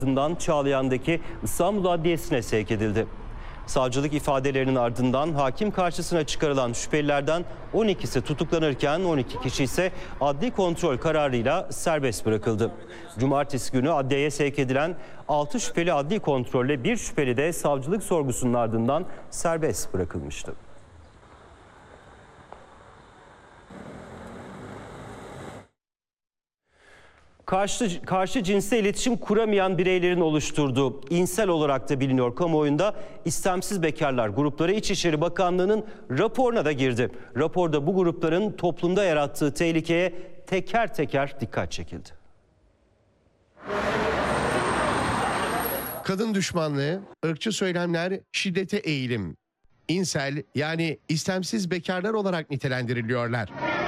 ardından Çağlayan'daki İstanbul Adliyesi'ne sevk edildi. Savcılık ifadelerinin ardından hakim karşısına çıkarılan şüphelilerden 12'si tutuklanırken 12 kişi ise adli kontrol kararıyla serbest bırakıldı. Cumartesi günü adliyeye sevk edilen 6 şüpheli adli kontrolle 1 şüpheli de savcılık sorgusunun ardından serbest bırakılmıştı. Karşı cinsle iletişim kuramayan bireylerin oluşturduğu insel olarak da biliniyor kamuoyunda istemsiz bekarlar grupları İçişleri Bakanlığı'nın raporuna da girdi. Raporda bu grupların toplumda yarattığı tehlikeye teker teker dikkat çekildi. Kadın düşmanlığı, ırkçı söylemler, şiddete eğilim. İnsel yani istemsiz bekarlar olarak nitelendiriliyorlar.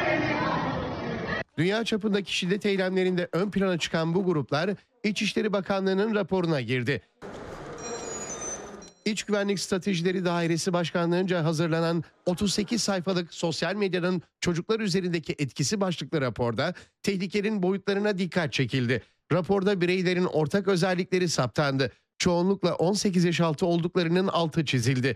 Dünya çapındaki şiddet eylemlerinde ön plana çıkan bu gruplar İçişleri Bakanlığı'nın raporuna girdi. İç Güvenlik Stratejileri Dairesi Başkanlığı'nca hazırlanan 38 sayfalık sosyal medyanın çocuklar üzerindeki etkisi başlıklı raporda tehlikenin boyutlarına dikkat çekildi. Raporda bireylerin ortak özellikleri saptandı. Çoğunlukla 18 yaş altı olduklarının altı çizildi.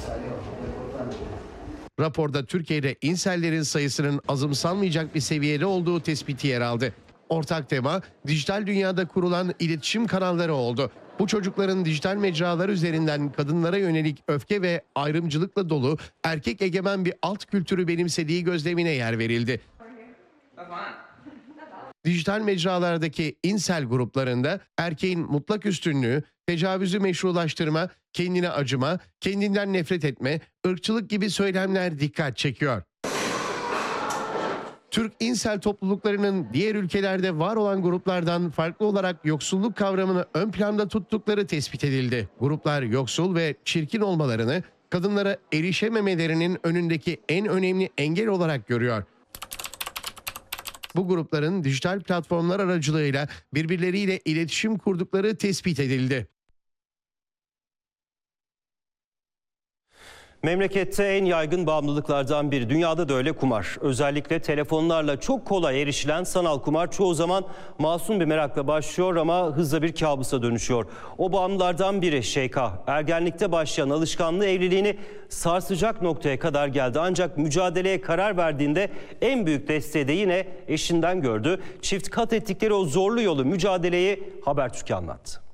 Raporda Türkiye'de insellerin sayısının azımsanmayacak bir seviyede olduğu tespiti yer aldı. Ortak tema dijital dünyada kurulan iletişim kanalları oldu. Bu çocukların dijital mecralar üzerinden kadınlara yönelik öfke ve ayrımcılıkla dolu erkek egemen bir alt kültürü benimsediği gözlemine yer verildi. Dijital mecralardaki insel gruplarında erkeğin mutlak üstünlüğü, tecavüzü meşrulaştırma, kendine acıma, kendinden nefret etme, ırkçılık gibi söylemler dikkat çekiyor. Türk insel topluluklarının diğer ülkelerde var olan gruplardan farklı olarak yoksulluk kavramını ön planda tuttukları tespit edildi. Gruplar yoksul ve çirkin olmalarını kadınlara erişememelerinin önündeki en önemli engel olarak görüyor. Bu grupların dijital platformlar aracılığıyla birbirleriyle iletişim kurdukları tespit edildi. Memlekette en yaygın bağımlılıklardan biri, dünyada da öyle kumar. Özellikle telefonlarla çok kolay erişilen sanal kumar çoğu zaman masum bir merakla başlıyor ama hızla bir kabusa dönüşüyor. O bağımlılardan biri Şeyka. Ergenlikte başlayan alışkanlığı evliliğini sarsacak noktaya kadar geldi. Ancak mücadeleye karar verdiğinde en büyük desteği de yine eşinden gördü. Çift kat ettikleri o zorlu yolu, mücadeleyi Habertürk'e anlattı.